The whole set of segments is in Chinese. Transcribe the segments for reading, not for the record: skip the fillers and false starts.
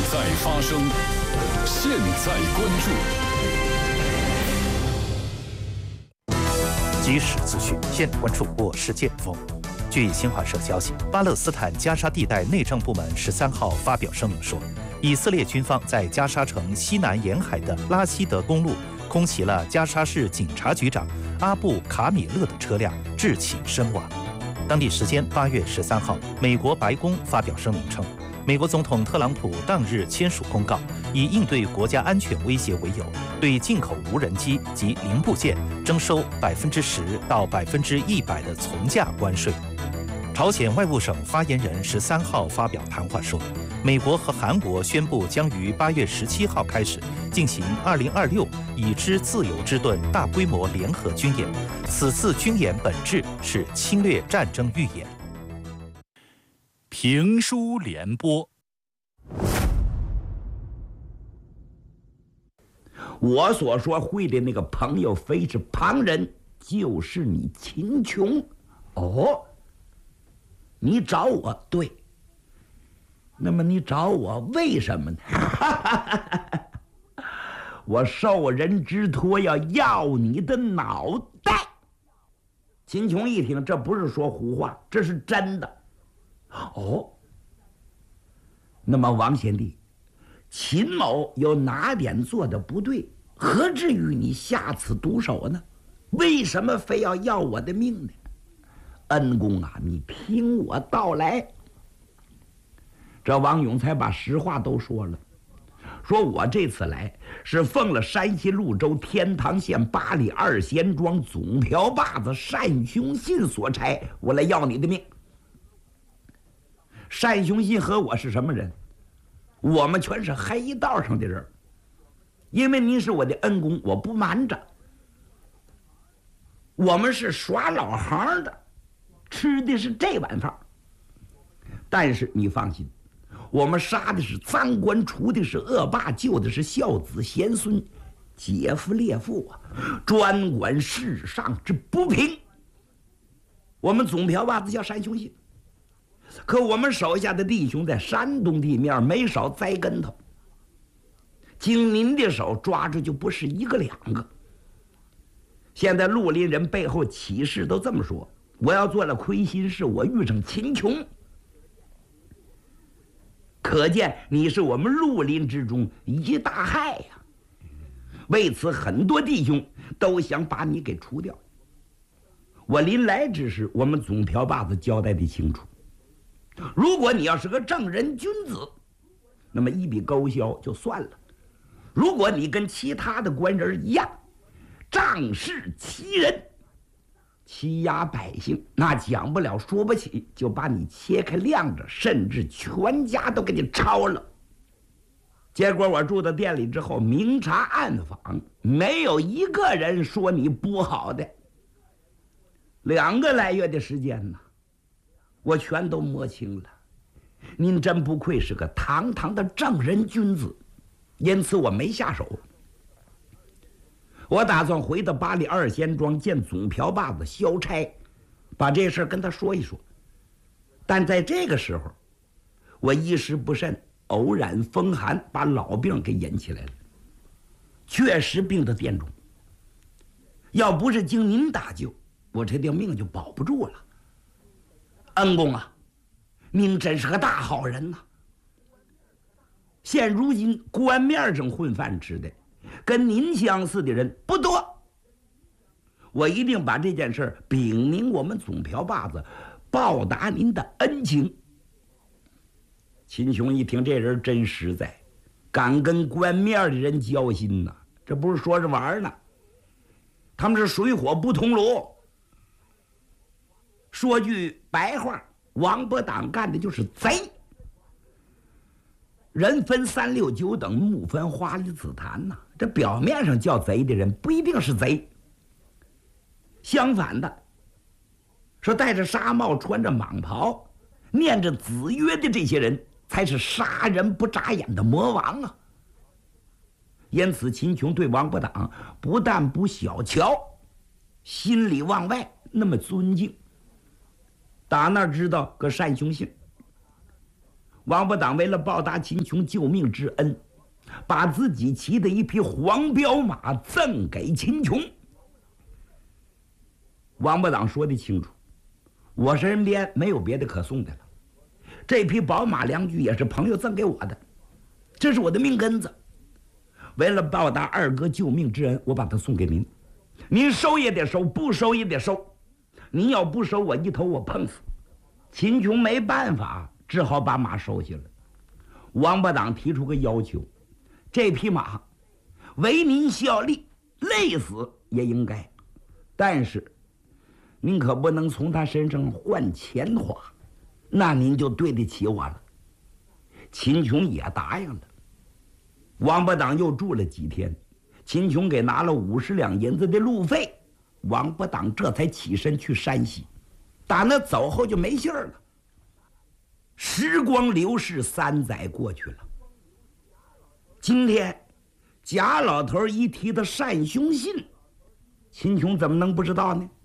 在发生，现在关注。即时资讯，现关注我是剑锋。据新华社消息，巴勒斯坦加沙地带内政部门13号发表声明说，以色列军方在加沙城西南沿海的拉希德公路空袭了加沙市警察局长阿布卡米勒的车辆，致其身亡。当地时间8月13号，美国白宫发表声明称，美国总统特朗普当日签署公告，以应对国家安全威胁为由，对进口无人机及零部件征收10%到100%的从价关税。朝鲜外务省发言人13号发表谈话说，美国和韩国宣布将于8月17号开始进行2026已知自由之盾大规模联合军演，此次军演本质是侵略战争预演。 评书联播， 我所说会的那个朋友非是旁人，就是你秦琼。哦，你找我，对。那么你找我为什么呢？我受人之托要你的脑袋。秦琼一听，这不是说胡话，这是真的。哦，那么王贤弟，秦某有哪点做的不对，何至于你下此毒手呢？为什么非要我的命呢？恩公啊，你听我道来。这王永才把实话都说了，说我这次来是奉了山西潞州天堂县八里二贤庄总瓢把子单雄信所差，我来要你的命。单雄信和我是什么人？我们全是黑道上的人，因为您是我的恩公，我不瞒着，我们是耍老行的，吃的是这碗饭。但是你放心，我们杀的是赃官，除的是恶霸，救的是孝子贤孙，姐夫列父啊，专管世上之不平。我们总瓢把子叫单雄信，可我们手下的弟兄在山东地面没少栽跟头，经您的手抓住就不是一个两个。现在绿林人背后起誓都这么说，我要做了亏心事，我遇上秦琼，可见你是我们绿林之中一大害呀。为此很多弟兄都想把你给除掉。我临来之时，我们总瓢把子交代的清楚，如果你要是个正人君子，那么一笔勾销就算了；如果你跟其他的官人一样，仗势欺人，欺压百姓，那讲不了说不起，就把你切开晾着，甚至全家都给你抄了。结果我住到店里之后，明察暗访，没有一个人说你不好的。2个来月的时间呢，我全都摸清了。您真不愧是个堂堂的正人君子，因此我没下手。我打算回到八里二贤庄见总瓢把子萧差，把这事跟他说一说。但在这个时候，我一时不慎，偶染风寒，把老病给引起来了，确实病得殿中。要不是经您搭救，我这条命就保不住了。恩公啊，您真是个大好人呐！现如今官面上混饭吃的，跟您相似的人不多。我一定把这件事禀明我们总瓢把子，报答您的恩情。秦琼一听，这人真实在，敢跟官面的人交心呐，这不是说着玩呢，他们是水火不同炉。说句白话，王八党干的就是贼。人分3、6、9等，木分花里紫檀呐。这表面上叫贼的人不一定是贼，相反的，说戴着纱帽、穿着蟒袍、念着子曰的这些人，才是杀人不眨眼的魔王啊！因此，秦琼对王八党不但不小瞧，心里往外那么尊敬。打那儿知道个单雄信， 王八党为了报答秦琼救命之恩，把自己骑的一匹黄骠马赠给秦琼。王八党说得清楚，我身边没有别的可送的了，这匹宝马良驹也是朋友赠给我的，这是我的命根子。为了报答二哥救命之恩，我把它送给您，您收也得收，不收也得收。您要不收，我一头我碰死。秦琼没办法，只好把马收下了。王八党提出个要求，这匹马为您效力，累死也应该，但是您可不能从他身上换钱花，那您就对得起我了。秦琼也答应了。王八党又住了几天，秦琼给拿了50两银子的路费，王八党这才起身去山西。打那走后就没信儿了。时光流逝，3载过去了。今天贾老头一提的单雄信，秦琼怎么能不知道呢？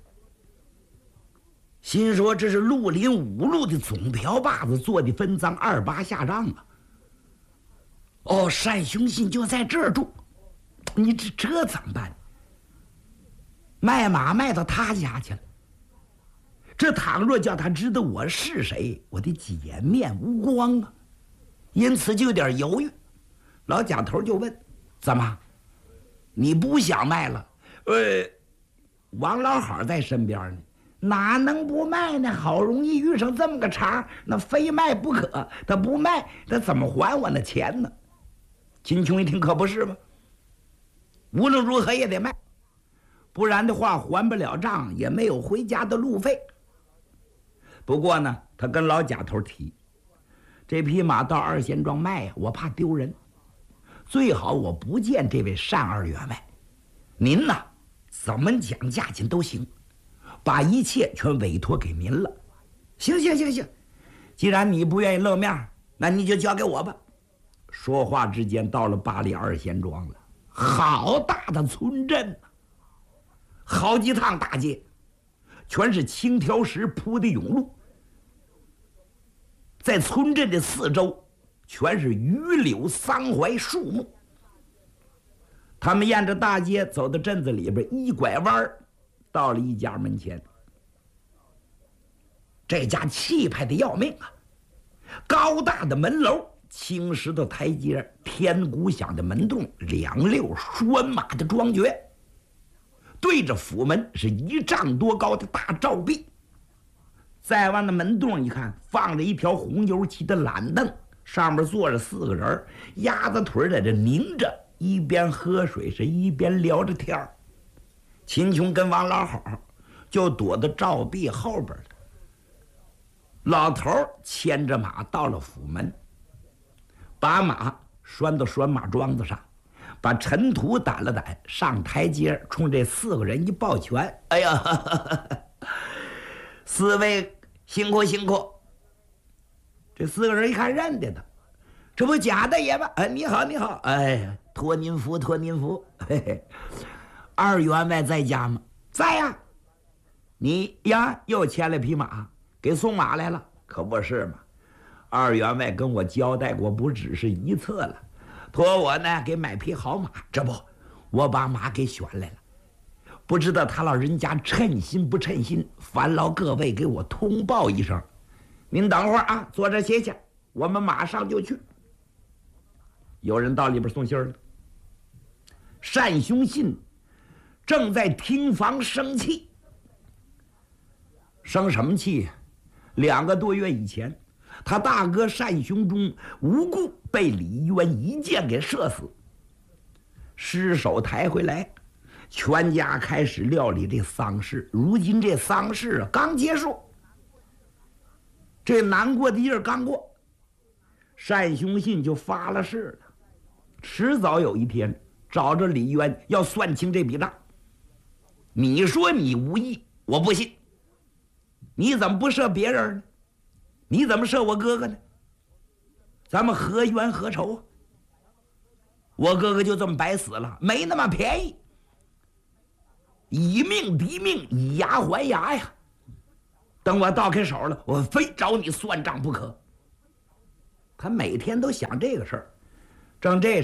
心说这是绿林5路的总瓢把子做的分赃28下账啊！哦，单雄信就在这儿住，你这怎么办？卖马卖到他家去了。这倘若叫他知道我是谁，我的颜面无光啊！因此就有点犹豫。老贾头就问：“怎么，你不想卖了？”王老好在身边呢，哪能不卖呢？好容易遇上这么个茬，那非卖不可。他不卖，他怎么还我那钱呢？秦琼一听，可不是吗？无论如何也得卖，不然的话还不了账，也没有回家的路费。不过呢，他跟老贾头提，这匹马到2贤庄卖呀，我怕丢人，最好我不见这位单二员外。您呢，怎么讲价钱都行，把一切全委托给您了。行，既然你不愿意露面，那你就交给我吧。说话之间，到了8里2贤庄了，好大的村镇啊，好几趟大街，全是青条石铺的甬路。在村镇的4周，全是榆柳桑槐树木。他们沿着大街走到镇子里边，一拐弯，到了一家门前。这家气派的要命啊！高大的门楼，青石头台阶，天鼓响的门洞，2溜拴马的庄爵。对着府门是1丈多高的大照壁。再往那门洞一看，放着一条红油漆的懒凳，上面坐着4个人，鸭子腿在这拧着，一边喝水是一边聊着天儿。秦琼跟王老好就躲到照壁后边了。老头牵着马到了府门，把马拴到拴马桩子上，把尘土掸了掸，上台阶，冲这4个人一抱拳：“哎呀，4位辛苦辛苦。”这4个人一看认得他，这不贾大爷吗？你好你好，哎，托您福托您福。嘿嘿，二员外在家吗？在呀。你呀又牵了匹马，给送马来了，可不是嘛？二员外跟我交代过不只是1次了，托我呢给买匹好马，这不我把马给选来了。不知道他老人家称心不称心，烦劳各位给我通报一声。您等会儿啊，坐这歇歇，我们马上就去。有人到里边送信了。单雄信正在厅房生气。生什么气？2个多月以前，他大哥单雄忠无故被李渊一箭给射死，尸首抬回来，全家开始料理这丧事。如今这丧事刚结束，这难过的夜刚过，单雄信就发了誓了，迟早有一天找着李渊要算清这笔账。你说你无意，我不信。你怎么不射别人呢？你怎么射我哥哥呢？咱们何冤何仇啊？我哥哥就这么白死了，没那么便宜。以命抵命，以牙还牙呀！等我倒开手了，我非找你算账不可。 他每天都想这个事儿。正这时